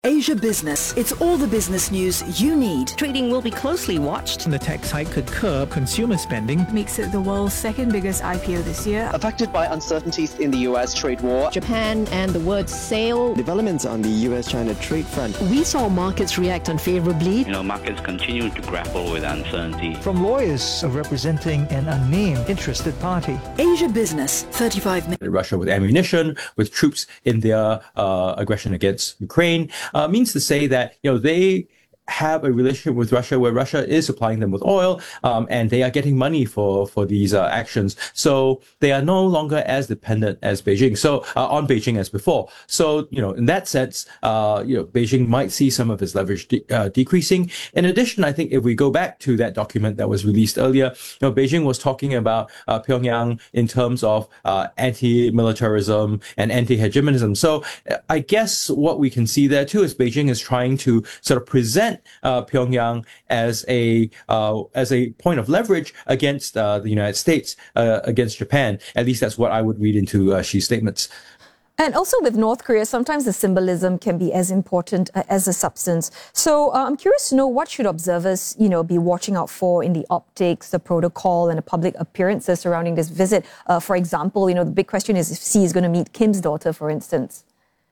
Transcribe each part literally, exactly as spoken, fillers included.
Asia Business. It's all the business news you need. Trading will be closely watched. The tax hike could curb consumer spending. Makes it the world's second biggest I P O this year. Affected by uncertainties in the U S trade war. Japan and the word sale. Developments on the U S China trade front. We saw markets react unfavorably. You know, markets continue to grapple with uncertainty. From lawyers representing an unnamed interested party. Asia Business, thirty-five minutes. Russia with ammunition, with troops in their uh, aggression against Ukraine. Uh, means to say that, you know, they have a relationship with Russia where Russia is supplying them with oil, um, and they are getting money for, for these uh, actions. So they are no longer as dependent as Beijing, so uh, on Beijing as before. So, you know, in that sense, uh, you know, Beijing might see some of its leverage de- uh, decreasing. In addition, I think if we go back to that document that was released earlier, you know, Beijing was talking about uh, Pyongyang in terms of uh, anti-militarism and anti-hegemonism. So I guess what we can see there too is Beijing is trying to sort of present Uh, Pyongyang as a uh, as a point of leverage against uh, the United States, uh, against Japan. At least that's what I would read into uh, Xi's statements. And also with North Korea, sometimes the symbolism can be as important uh, as the substance. So uh, I'm curious to know, what should observers, you know, be watching out for in the optics, the protocol, and the public appearances surrounding this visit? Uh, for example, you know, the big question is if Xi is going to meet Kim's daughter, for instance.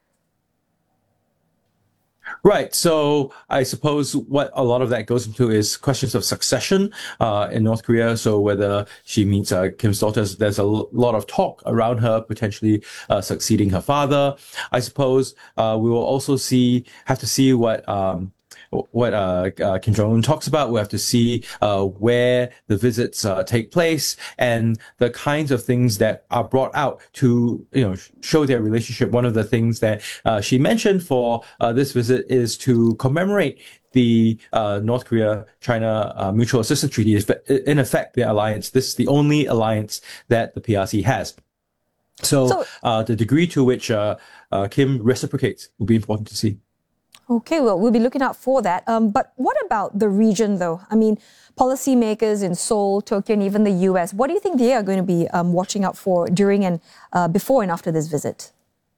Right. So I suppose what a lot of that goes into is questions of succession uh, in North Korea. So whether she meets uh, Kim's daughter, there's a l- lot of talk around her potentially uh, succeeding her father. I suppose uh, we will also see have to see what um, what uh, uh, Kim Jong-un talks about. We have to see uh, where the visits uh, take place and the kinds of things that are brought out to, you know, show their relationship. One of the things that uh, she mentioned for uh, this visit is to commemorate the uh, North Korea-China uh, Mutual Assistance Treaty. In effect, the alliance. This is the only alliance that the P R C has. So, so uh, the degree to which uh, uh, Kim reciprocates will be important to see. Okay, well, we'll be looking out for that. Um, but what about the region, though? I mean, policymakers in Seoul, Tokyo, and even the U S, what do you think they are going to be um, watching out for during and uh, before and after this visit?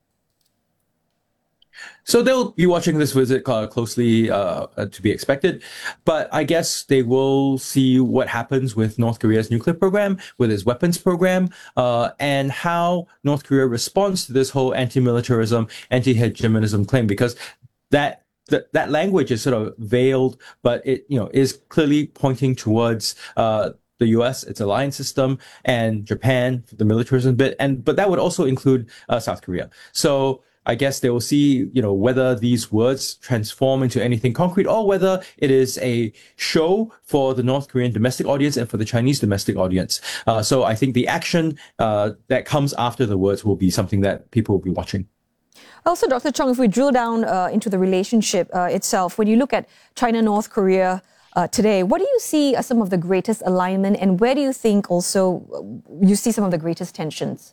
So they'll be watching this visit uh, closely, uh, to be expected. But I guess they will see what happens with North Korea's nuclear program, with its weapons program, uh, and how North Korea responds to this whole anti-militarism, anti-hegemonism claim, because that That, that language is sort of veiled, but it, you know, is clearly pointing towards uh, the U S, its alliance system, and Japan, the militarism bit, and but that would also include uh, South Korea. So I guess they will see, you know, whether these words transform into anything concrete or whether it is a show for the North Korean domestic audience and for the Chinese domestic audience. Uh, so I think the action uh, that comes after the words will be something that people will be watching. Also, Doctor Chong, if we drill down uh, into the relationship uh, itself, when you look at China-North Korea uh, today, what do you see as some of the greatest alignment, and where do you think also you see some of the greatest tensions?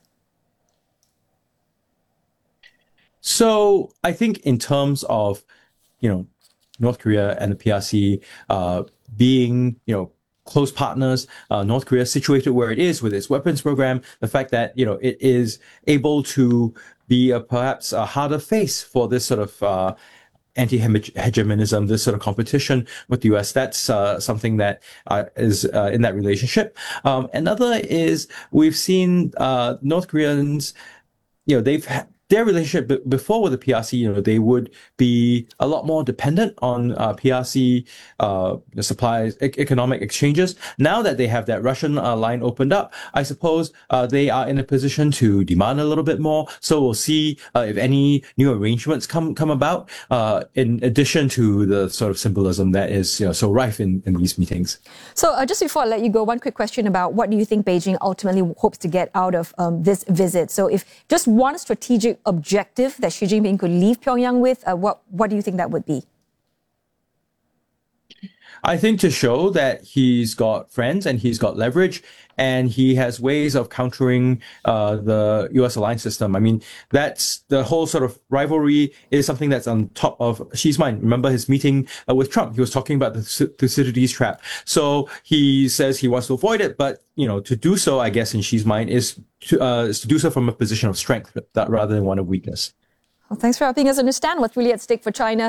So I think in terms of, you know, North Korea and the P R C uh, being, you know, close partners, uh, North Korea situated where it is with its weapons program, the fact that, you know, it is able to be a, perhaps a harder face for this sort of uh, anti-hegemonism, this sort of competition with the U S. That's uh, something that uh, is uh, in that relationship. Um, another is we've seen uh, North Koreans, you know, they've had their relationship b- before with the P R C, you know, they would be a lot more dependent on uh, P R C uh, supplies, e- economic exchanges. Now that they have that Russian uh, line opened up, I suppose uh, they are in a position to demand a little bit more. So we'll see uh, if any new arrangements come come about, uh, in addition to the sort of symbolism that is, you know, so rife in, in these meetings. So uh, just before I let you go, one quick question about what do you think Beijing ultimately hopes to get out of um, this visit? So if just one strategic objective that Xi Jinping could leave Pyongyang with, uh, what what do you think that would be? I think to show that he's got friends and he's got leverage and he has ways of countering uh, the U S alliance system. I mean, that's the whole sort of rivalry is something that's on top of Xi's mind. Remember his meeting uh, with Trump? He was talking about the Thucydides trap. So he says he wants to avoid it, but, you know, to do so, I guess, in Xi's mind is to, uh, is to do so from a position of strength that, rather than one of weakness. Well, thanks for helping us understand what's really at stake for China.